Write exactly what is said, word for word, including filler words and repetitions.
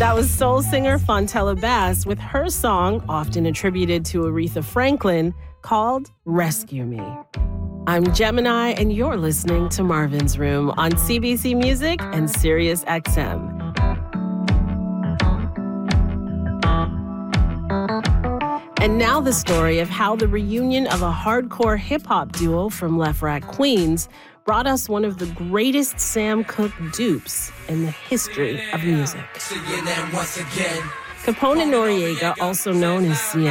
That was soul singer Fontella Bass with her song, often attributed to Aretha Franklin, called Rescue Me. I'm Gemini, and you're listening to Marvin's Room on C B C Music and Sirius X M. And now the story of how the reunion of a hardcore hip-hop duo from Lefrak, Queens, brought us one of the greatest Sam Cooke dupes in the history of music. Capone Noriega, also known as C